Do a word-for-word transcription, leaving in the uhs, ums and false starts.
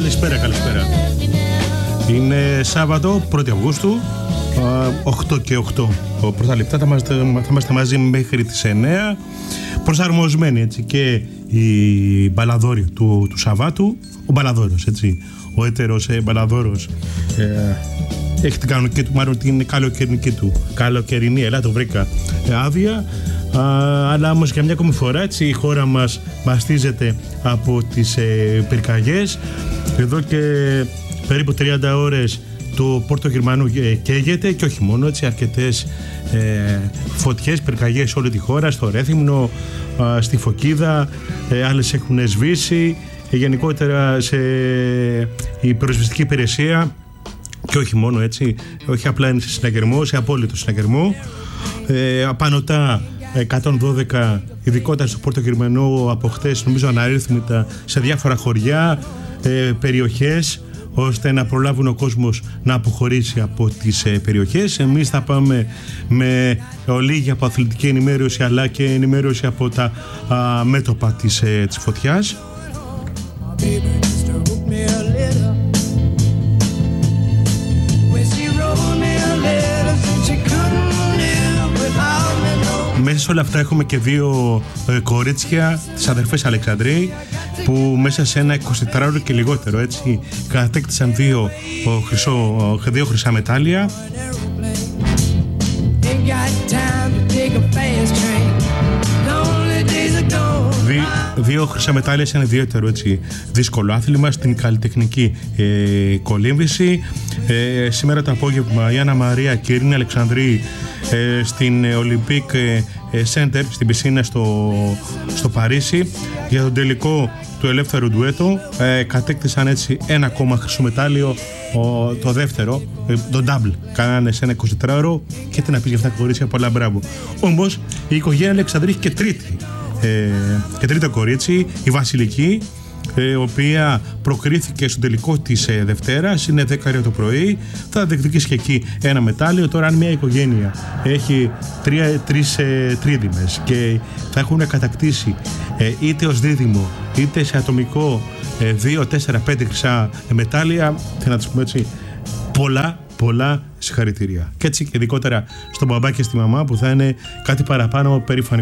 Καλησπέρα, καλησπέρα. Είναι Σάββατο, πρώτη Αυγούστου, οκτώ και οκτώ πρώτα λεπτά. Θα είμαστε, θα είμαστε μαζί μέχρι τις εννέα. Προσαρμοσμένοι έτσι και οι μπαλαδόροι του, του Σαββάτου. Ο μπαλαδόρος, έτσι. Ο έτερος ε, μπαλαδόρος ε, έχει την κανονική του, μάλλον την καλοκαιρινή του. Καλοκαιρινή, ελά, το βρήκα ε, άδεια. Α, αλλά όμως για μια ακόμη φορά έτσι, η χώρα μας μαστίζεται από τις ε, πυρκαγιές. Εδώ και περίπου τριάντα ώρες το Πόρτο Γερμανού ε, καίγεται και όχι μόνο, έτσι, αρκετές ε, φωτιές, πυρκαγιές σε όλη τη χώρα, στο Ρέθυμνο, ε, στη Φωκίδα, ε, άλλες έχουν σβήσει, ε, γενικότερα σε η πυροσβεστική υπηρεσία και όχι μόνο, έτσι, όχι απλά είναι σε συναγερμό, σε απόλυτο συναγερμό. Ε, απανωτά εκατόν δώδεκα, ειδικότερα στο Πόρτο Γερμανό από χτες, νομίζω αναρρύθμιτα σε διάφορα χωριά, ε, περιοχές, ώστε να προλάβουν ο κόσμος να αποχωρήσει από τις ε, περιοχές. Εμείς θα πάμε με ολίγη από αθλητική ενημέρωση αλλά και ενημέρωση από τα α, μέτωπα της, ε, της φωτιάς. Μέσα σε όλα αυτά έχουμε και δύο ε, κορίτσια, τις αδερφές Αλεξανδρέη, που μέσα σε ένα εικοσιτετράωρο και λιγότερο, έτσι, κατέκτησαν δύο, ο, χρυσό, δύο χρυσά μετάλλια. Δι, δύο χρυσά μετάλλια σε ένα ιδιαίτερο, έτσι, δύσκολο άθλημα, στην καλλιτεχνική ε, κολύμβηση. Ε, σήμερα το απόγευμα η Άννα Μαρία και η Ειρήνη Αλεξανδρή ε, στην Olympic ε, Center, στην πισίνα στο, στο Παρίσι, για τον τελικό του ελεύθερου ντουέτο. Ε, κατέκτησαν έτσι ένα ακόμα χρυσό μετάλλιο, ο, το δεύτερο, ε, το double, κάνανε σε ένα εικοσιτετράωρο, και τι να πεις για αυτά τα κορίτσια, πολλά μπράβο. Όμως η οικογένεια Αλεξανδρή έχει και τρίτη, ε, και τρίτο κορίτσι, η Βασιλική, η οποία προκρίθηκε στο τελικό της ε, Δευτέρας, είναι δέκα το πρωί, θα διεκδικήσει και εκεί ένα μετάλλιο. Τώρα, αν μια οικογένεια έχει τρία, τρεις ε, τρίδημες και θα έχουν κατακτήσει ε, είτε ως δίδυμο είτε σε ατομικό ε, δύο, τέσσερα, πέντε χρυσά ε, μετάλλια, θα να τους πούμε έτσι, πολλά πολλά συγχαρητήρια. Και έτσι και ειδικότερα στον μπαμπά και στη μαμά, που θα είναι κάτι παραπάνω περήφανοι.